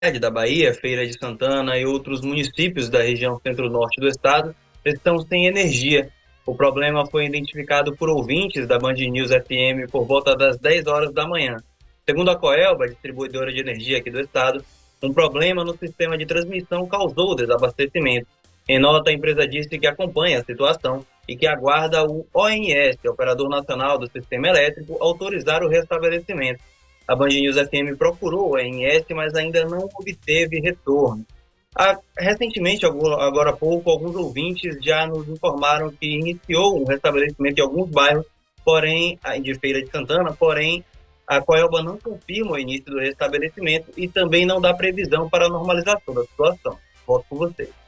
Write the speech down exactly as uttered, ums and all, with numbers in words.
da Bahia, Feira de Santana e outros municípios da região centro-norte do estado estão sem energia. O problema foi identificado por ouvintes da Band News F M por volta das dez horas da manhã. Segundo a Coelba, distribuidora de energia aqui do estado, um problema no sistema de transmissão causou o desabastecimento. Em nota, a empresa disse que acompanha a situação e que aguarda o O N S, Operador Nacional do Sistema Elétrico, autorizar o restabelecimento. A Band News F M procurou o O N S, mas ainda não obteve retorno. Ah, recentemente, agora há pouco, alguns ouvintes já nos informaram que iniciou um restabelecimento em alguns bairros, porém, de Feira de Santana, porém, a Coelba não confirma o início do restabelecimento e também não dá previsão para a normalização da situação. Volto com você.